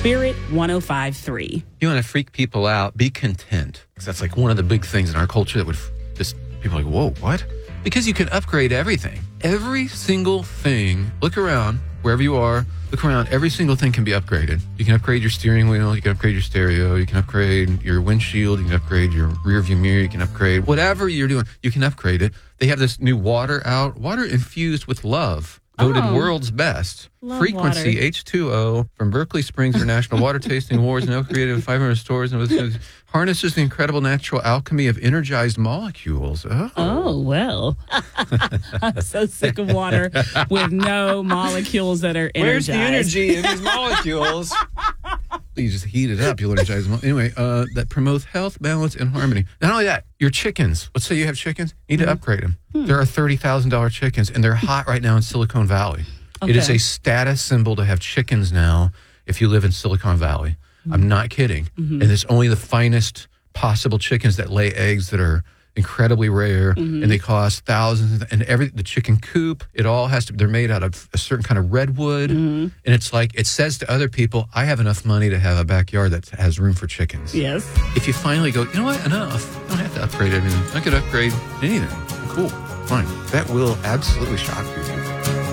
Spirit 105.3. You want to freak people out, be content. Because that's like one of the big things in our culture that would just, people are like, whoa, what? Because you can upgrade everything. Every single thing, look around, wherever you are, look around, every single thing can be upgraded. You can upgrade your steering wheel, you can upgrade your stereo, you can upgrade your windshield, you can upgrade your rear view mirror, you can upgrade whatever you're doing, you can upgrade it. They have this new water out, water infused with love. Voted world's best. Love Frequency water. H2O from Berkeley Springs International Water Tasting Awards, now created in 500 stores, and harnesses the incredible natural alchemy of energized molecules. Oh, well. I'm so sick of water with no molecules that are energized. Where's the energy in these molecules? You just heat it up, you'll energize them. Anyway, that promotes health, balance, and harmony. Not only that, your chickens. Let's say you have chickens, you need to upgrade them. There are $30,000 chickens, and they're hot right now in Silicon Valley. Okay. It is a status symbol to have chickens now if you live in Silicon Valley. I'm not kidding. And it's only the finest possible chickens that lay eggs that are incredibly rare, and they cost thousands. And the chicken coop, it all has to. They're made out of a certain kind of redwood, and it's like it says to other people, "I have enough money to have a backyard that has room for chickens." Yes. If you finally go, you know what, enough. I don't have to upgrade anything. I could upgrade anything. Cool, fine. That will absolutely shock you.